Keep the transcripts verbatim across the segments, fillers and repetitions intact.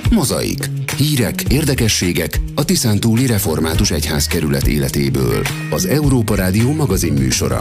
Mozaik. Hírek, érdekességek a Tiszántúli Református Egyházkerület életéből. Az Európa Rádió magazinműsora.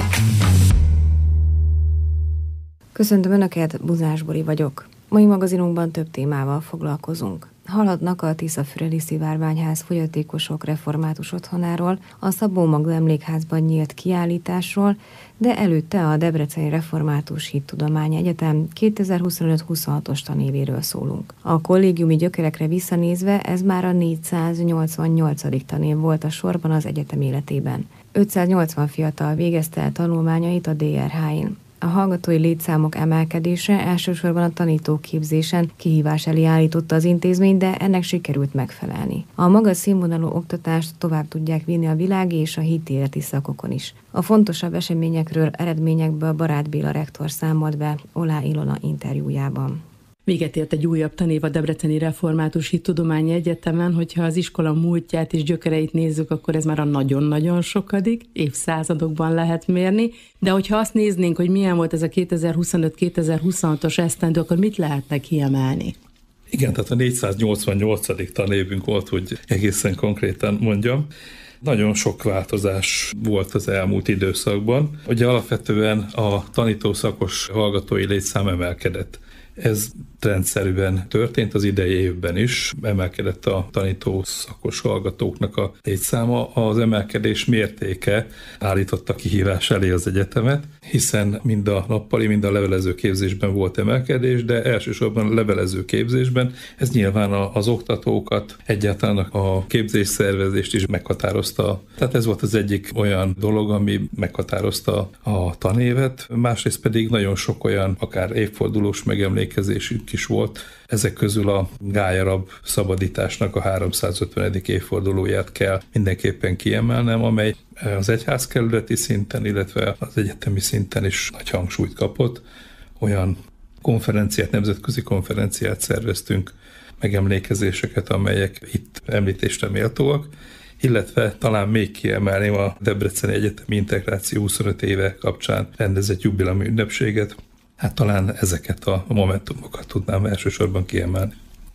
Köszöntöm Önöket, Buzás Bori vagyok. Mai magazinunkban több témával foglalkozunk. Hallhatnak a Tiszafüredi Szivárványház fogyatékosok református otthonáról, a Szabó Magda Emlékházban nyílt kiállításról, de előtte a Debreceni Református Hittudományi Egyetem kétezer-huszonöt-huszonhatos tanévéről szólunk. A kollégiumi gyökerekre visszanézve ez már a négyszáznyolcvannyolcadik tanév volt a sorban az egyetem életében. ötszáznyolcvan fiatal végezte el tanulmányait a dé er há-n. A hallgatói létszámok emelkedése elsősorban a tanítóképzésen kihívás elé állította az intézményt, de ennek sikerült megfelelni. A magas színvonalú oktatást tovább tudják vinni a világi és a hitéleti szakokon is. A fontosabb eseményekről, eredményekből Barát Béla rektor számolt be Olá Ilona interjújában. Véget ért egy újabb tanév a Debreceni Református Hittudományi Egyetemen, hogyha az iskola múltját és gyökereit nézzük, akkor ez már a nagyon-nagyon sokadik, évszázadokban lehet mérni, de hogyha azt néznénk, hogy milyen volt ez a kétezer-huszonöt-kétezer-huszonhatos esztendő, akkor mit lehetne kiemelni? Igen, tehát a négyszáznyolcvannyolcadik tanévünk volt, hogy egészen konkrétan mondjam. Nagyon sok változás volt az elmúlt időszakban. Ugye alapvetően a tanítószakos hallgatói létszám emelkedett. Ez rendszerűen történt az idei évben is, emelkedett a tanítószakos hallgatóknak a létszáma. Az emelkedés mértéke állította kihívás elé az egyetemet, hiszen mind a nappali, mind a levelező képzésben volt emelkedés, de elsősorban a levelező képzésben ez nyilván az oktatókat, egyáltalán a képzésszervezést is meghatározta. Tehát ez volt az egyik olyan dolog, ami meghatározta a tanévet, másrészt pedig nagyon sok olyan, akár évfordulós megemlékezésünk is volt. Ezek közül a Gályarab szabadításnak a háromszázötvenedik évfordulóját kell mindenképpen kiemelnem, amely az egyházkerületi szinten, illetve az egyetemi szinten is nagy hangsúlyt kapott. Olyan konferenciát, nemzetközi konferenciát szerveztünk, megemlékezéseket, amelyek itt említésre méltóak, illetve talán még kiemelném a Debreceni Egyetemi Integráció huszonöt éve kapcsán rendezett jubileumi ünnepséget. Hát talán ezeket a momentumokat tudnám elsősorban kiemelni.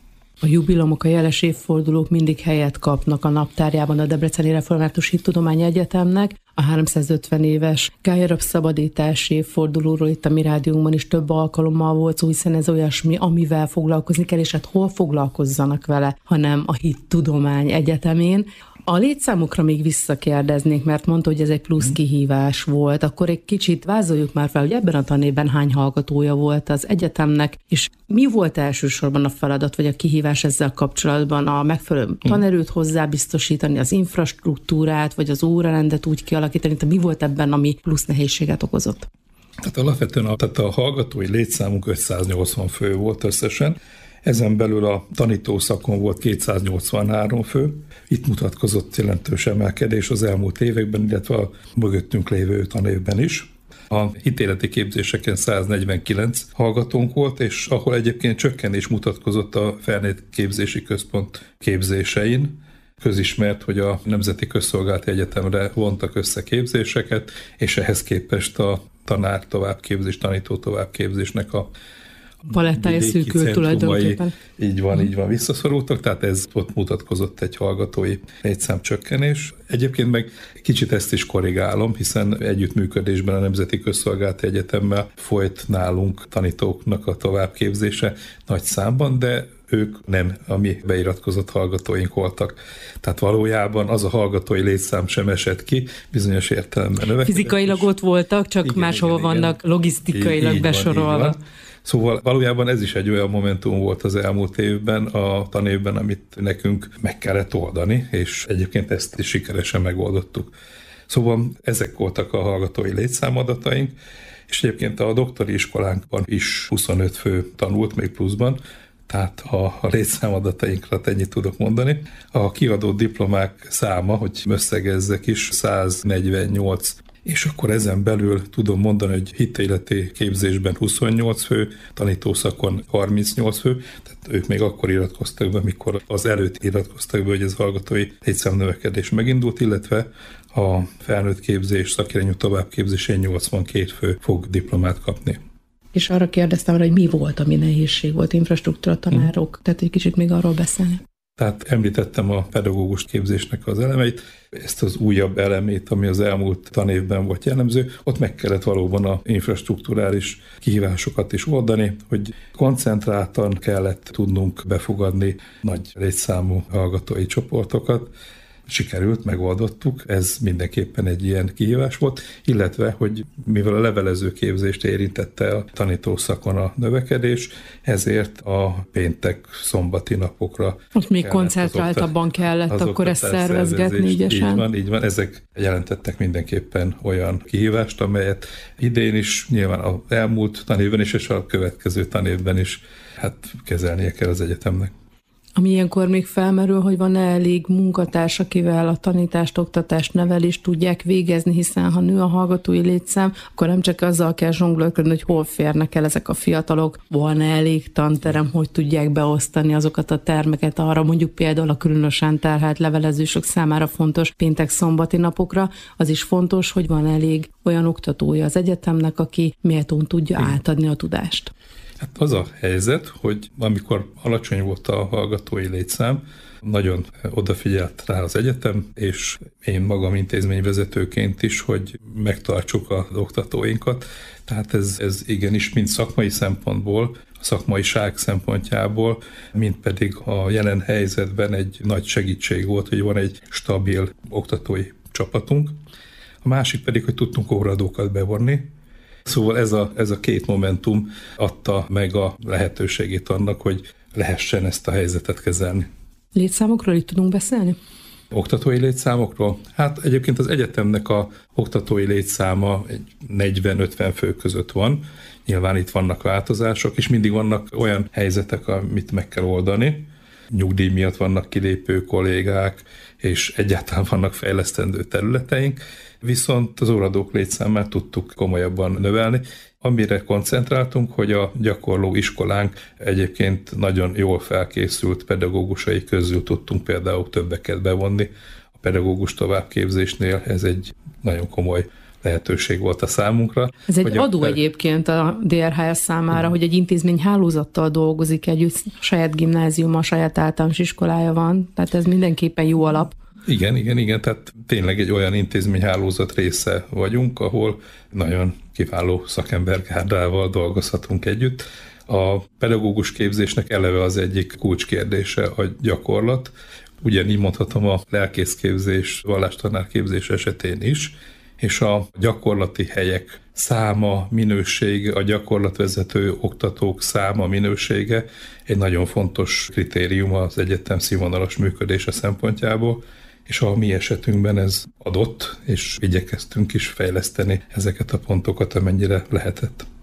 A jubileumok, a jeles évfordulók mindig helyet kapnak a naptárjában a Debreceni Református Hittudományi Egyetemnek. A háromszázötven éves Gályarab szabadítási évfordulóról itt a mi rádiónkban is több alkalommal volt szó, hiszen ez olyasmi, amivel foglalkozni kell, és hát hol foglalkozzanak vele, hanem a Hittudomány Egyetemén. A létszámokra még visszakérdeznék, mert mondta, hogy ez egy plusz kihívás volt. Akkor egy kicsit vázoljuk már fel, hogy ebben a tanévben hány hallgatója volt az egyetemnek, és mi volt elsősorban a feladat, vagy a kihívás ezzel kapcsolatban? A megfelelő tanerőt hozzá biztosítani, az infrastruktúrát, vagy az órarendet úgy kialakítani, tehát mi volt ebben, ami plusz nehézséget okozott? Tehát alapvetően a, tehát a hallgatói létszámunk ötszáznyolcvan fő volt összesen. Ezen belül a tanítószakon volt kétszáznyolcvanhárom fő. Itt mutatkozott jelentős emelkedés az elmúlt években, illetve a mögöttünk lévő tanévben is. A hitéleti képzéseken száznegyvenkilenc hallgatónk volt, és ahol egyébként csökkenés mutatkozott a Felnőtt Képzési Központ képzésein. Közismert, hogy a Nemzeti Közszolgálati Egyetemre vontak össze képzéseket, és ehhez képest a tanár továbbképzés, tanító továbbképzésnek a palettája szűkült tulajdonképpen. Így van, így van, visszaszorultak, tehát ez ott mutatkozott egy hallgatói létszámcsökkenés. Egyébként meg kicsit ezt is korrigálom, hiszen együttműködésben a Nemzeti Közszolgálati Egyetemmel folyt nálunk tanítóknak a továbbképzése nagy számban, de ők nem a mi beiratkozott hallgatóink voltak. Tehát valójában az a hallgatói létszám sem esett ki, bizonyos értelemben növekedett. Fizikailag ott voltak, csak igen, máshova igen, vannak igen. logisztikailag így, besorolva. Van, Szóval valójában ez is egy olyan momentum volt az elmúlt évben, a tanévben, amit nekünk meg kellett oldani, és egyébként ezt is sikeresen megoldottuk. Szóval ezek voltak a hallgatói létszámadataink, és egyébként a doktori iskolánkban is huszonöt fő tanult még pluszban, tehát a, a létszámadatainkra ennyit tudok mondani. A kiadott diplomák száma, hogy összegezzek is, száznegyvennyolc, és akkor ezen belül tudom mondani, hogy hitéleti képzésben huszonnyolc fő, tanítószakon harmincnyolc fő, tehát ők még akkor iratkoztak be, mikor az előtt iratkoztak be, hogy ez hallgatói létszámnövekedés megindult, illetve a felnőtt képzés, szakirányú továbbképzésén nyolcvankét fő fog diplomát kapni. És arra kérdeztem rá, hogy mi volt, ami nehézség volt, infrastruktúra, tanárok, hmm. tehát egy kicsit még arról beszélni. Tehát említettem a pedagógus képzésnek az elemeit, ezt az újabb elemét, ami az elmúlt tanévben volt jellemző, ott meg kellett valóban a infrastrukturális kihívásokat is oldani, hogy koncentráltan kellett tudnunk befogadni nagy létszámú hallgatói csoportokat. Sikerült, megoldottuk, ez mindenképpen egy ilyen kihívás volt, illetve, hogy mivel a levelező képzést érintette a tanítószakon a növekedés, ezért a péntek, szombati napokra ott még koncentráltabban kellett akkor ezt szervezgetni ügyesen. Így van, így van, ezek jelentettek mindenképpen olyan kihívást, amelyet idén is, nyilván az elmúlt tanévben is, és a következő tanévben is hát kezelnie kell az egyetemnek. Ami ilyenkor még felmerül, hogy van-e elég munkatárs, akivel a tanítást, oktatást, nevelést tudják végezni, hiszen ha nő a hallgatói létszám, akkor nem csak azzal kell zsonglőrködni, hogy hol férnek el ezek a fiatalok, van-e elég tanterem, hogy tudják beosztani azokat a termeket arra, mondjuk például a különösen terhelt levelezősök számára fontos péntek-szombati napokra, az is fontos, hogy van elég olyan oktatója az egyetemnek, aki méltón tudja Igen. átadni a tudást. Hát az a helyzet, hogy amikor alacsony volt a hallgatói létszám, nagyon odafigyelt rá az egyetem, és én magam intézményvezetőként is, hogy megtartsuk az oktatóinkat. Tehát ez, ez igenis mind szakmai szempontból, a szakmaiság szempontjából, mint pedig a jelen helyzetben egy nagy segítség volt, hogy van egy stabil oktatói csapatunk. A másik pedig, hogy tudtunk óradókat bevonni. Szóval ez a, ez a két momentum adta meg a lehetőségét annak, hogy lehessen ezt a helyzetet kezelni. Létszámokról itt tudunk beszélni? Oktatói létszámokról? Hát egyébként az egyetemnek a oktatói létszáma egy negyven-ötven fő között van. Nyilván itt vannak változások, és mindig vannak olyan helyzetek, amit meg kell oldani. Nyugdíj miatt vannak kilépő kollégák, és egyáltalán vannak fejlesztendő területeink, viszont az óradók létszámát tudtuk komolyabban növelni, amire koncentráltunk, hogy a gyakorló iskolánk egyébként nagyon jól felkészült pedagógusai közül tudtunk például többeket bevonni. A pedagógus továbbképzésnél ez egy nagyon komoly lehetőség volt a számunkra. Ez egy adó a... egyébként a dé er há es számára, hogy egy intézmény hálózattal dolgozik együtt, saját gimnáziuma, saját általános iskolája van, tehát ez mindenképpen jó alap. Igen, igen, igen, tehát tényleg egy olyan intézményhálózat része vagyunk, ahol nagyon kiváló szakembergárdával dolgozhatunk együtt. A pedagógus képzésnek eleve az egyik kulcskérdése a gyakorlat, ugyanígy mondhatom a lelkészképzés, vallástanárképzés esetén is, és a gyakorlati helyek száma, minősége, a gyakorlatvezető oktatók száma, minősége egy nagyon fontos kritérium az egyetem színvonalas működése szempontjából, és a mi esetünkben ez adott, és igyekeztünk is fejleszteni ezeket a pontokat, amennyire lehetett.